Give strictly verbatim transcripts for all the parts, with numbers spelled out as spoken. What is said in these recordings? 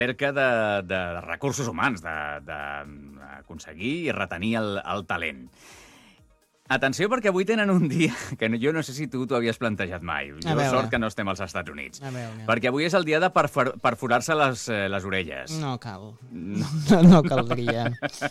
cerca de, de recursos humans, d'aconseguir i retenir el, el talent. Atenció, perquè avui tenen un dia que jo no sé si tu t'ho havies plantejat mai. Jo sort que no estem als Estats Units. Perquè avui és el dia de perfor perforar-se les, eh, les orelles. No cal. No, no, no caldria.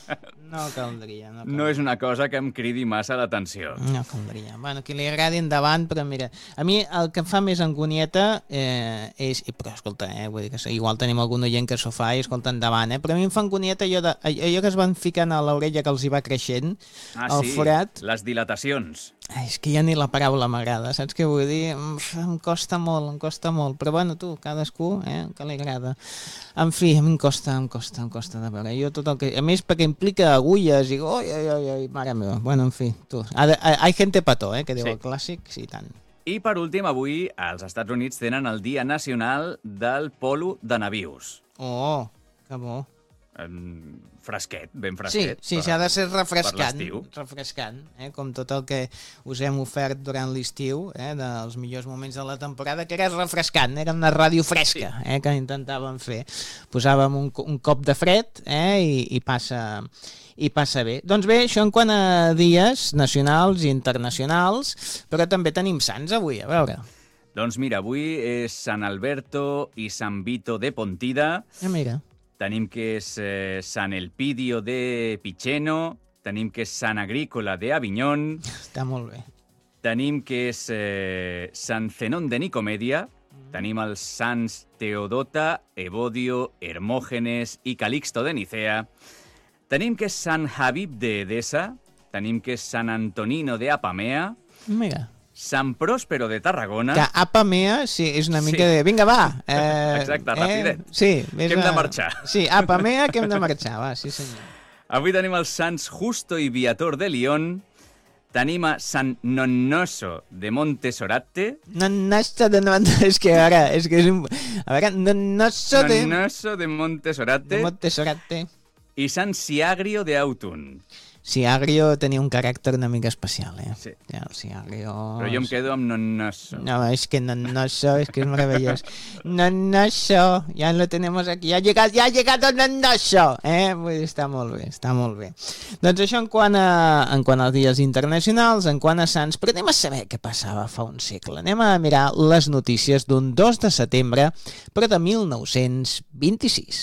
No caldria. No, caldria. No és una cosa que em cridi massa l'atenció. No caldria. Bueno, qui li agradi endavant, però mira, a mi el que em fa més angonieta eh, és... Però escolta, eh, vull dir que igual tenim algun oient que s'ho fa i escolta endavant, eh? Però a mi em fa angonieta allò, de, allò que es van ficant a l'orella que els hi va creixent, ah, el sí, forat. Les dilatacions. Ai, és que ja ni la paraula m'agrada, saps què vull dir? Em costa molt, em costa molt, però bueno, tu, cadascú, eh, que li agrada. En fi, a mi em costa, em costa, em costa de veure. Jo tot el que... A més, perquè implica agulles i... Oi, oi, oi, oi, mare meva. Bueno, en fi, tu. Hay gente pató, eh, que diu sí. El clàssic, sí, tant. I per últim, avui, als Estats Units tenen el Dia Nacional del Polo de Navius. Oh, que bo. Um, fresquet, ben fresquet. Sí, sí, s'ha de ser refrescant, per refrescant, eh? Com tot el que us hem ofert durant l'estiu, eh? Dels millors moments de la temporada, que era refrescant, era una ràdio fresca, sí. eh? Que intentàvem fer. Posàvem un, un cop de fred eh? I, i, passa, i passa bé. Doncs bé, això en quant a dies nacionals i internacionals, però també tenim sants avui, a veure. Doncs mira, avui és Sant Alberto i Sant Vito de Pontida. Ah, mira. Tenim que és eh, Sant Elpidio de Piceno, tenim que és Sant Agrícola de Avinyón. Està molt bé. Tenim que és eh, Sant Zenón de Nicomèdia, mm. tenim els Sants Teodota, Evodio, Hermògenes i Calixto de Nicea. Tenim que és Sant Habib de Edessa, tenim que és Sant Antonino de Apamea. Mira. Sant Pròspero de Tarragona. Que Apamea, sí, és una mica sí. de... Vinga, va! Eh, Exacte, rapidet. Eh, sí, que hem de marxar. Sí, Apamea, que hem de marxar, va, sí senyor. Avui tenim els Sants Justo i Viator de Lión, tenim a Sant Nonnoso de Montesorate. Nonnoso de Montesorate, és que ara, és que és un... A veure, Nonnoso de... Nonnoso de Montesorate. De Montesorate. I Sant Siagrio de Autun. Siagrio tenia un caràcter una mica especial, eh? Sí. Ja, el Siagrio... Però jo em quedo amb Nonnoso. No, és que Nonnoso, és que és meravellós. Nonnoso, ja lo tenemos aquí. Ja ha llegat, ja ha llegat el Nonnoso! Eh? Vull dir, està molt bé, està molt bé. Doncs això en quant a, en quant a dies internacionals, en quant a sants, però anem a saber què passava fa un segle. Anem a mirar les notícies d'un dos de setembre, però de mil nou-cents vint-i-sis.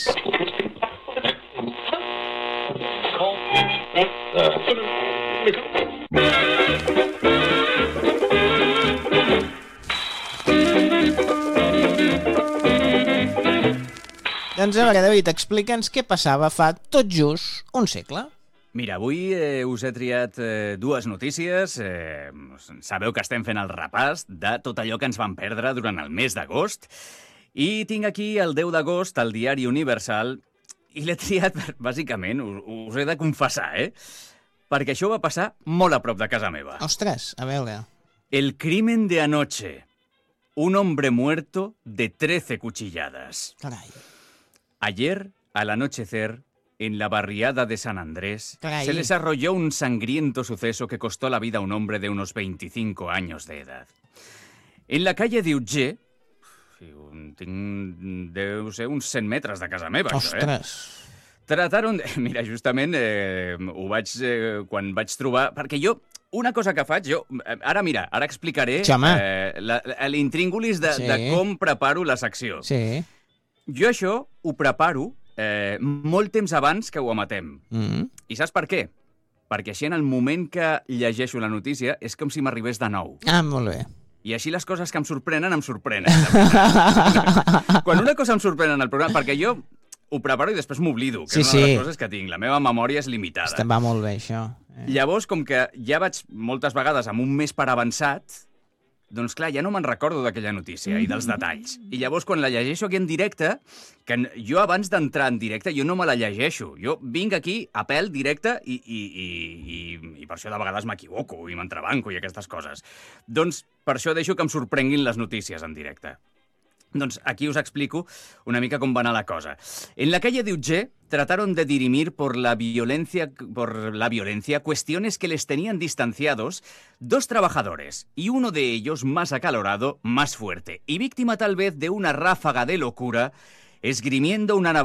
Doncs a veure, David, explica'ns què passava fa tot just un segle. Mira, avui eh, us he triat eh, dues notícies. Eh, sabeu que estem fent el repàs de tot allò que ens vam perdre durant el mes d'agost. I tinc aquí el deu d'agost, al Diari Universal, i l'he triat, bàsicament, us, us he de confessar, eh? Perquè això va passar molt a prop de casa meva. Ostres, a veure. El crimen de anoche. Un hombre muerto de trece cuchilladas. Carai. Ayer, al anochecer, en la barriada de San Andrés, Caray. se desarrolló un sangriento suceso que costó la vida a un hombre de unos veinticinco años de edad. En la calle de Utgé, tinc, deu ser uns cent metres de casa meva, Ostres. això, eh? Trataron... Mira, justament, eh, ho vaig... Eh, quan vaig trobar... Perquè jo... Una cosa que faig, jo... Ara, mira, ara explicaré sí, eh, l'intríngulis de, sí. de com preparo la secció. Sí. Jo això ho preparo eh, molt temps abans que ho emetem. Mm. I saps per què? Perquè així, en el moment que llegeixo la notícia, és com si m'arribés de nou. Ah, molt bé. I així les coses que em sorprenen, em sorprenen. Quan una cosa em sorprèn en el programa... Perquè jo ho preparo i després m'oblido, que sí, és una de les sí. coses que tinc. La meva memòria és limitada. Està, va molt bé, això. Eh. Llavors, com que ja vaig moltes vegades amb un mes per avançat, doncs clar, ja no me'n recordo d'aquella notícia mm-hmm. i dels detalls. I llavors, quan la llegeixo aquí en directe, que jo abans d'entrar en directe, jo no me la llegeixo. Jo vinc aquí a pèl directe i, i, i, i, i per això de vegades m'equivoco i m'entrebanco i aquestes coses. Doncs per això deixo que em sorprenguin les notícies en directe. Doncs aquí os explico una mica cómo va la cosa. En la calle de Utgé trataron de dirimir por la violencia, por la violencia cuestiones que les tenían distanciados dos trabajadores, y uno de ellos, más acalorado, más fuerte, y víctima tal vez de una ráfaga de locura, esgrimiendo una navaja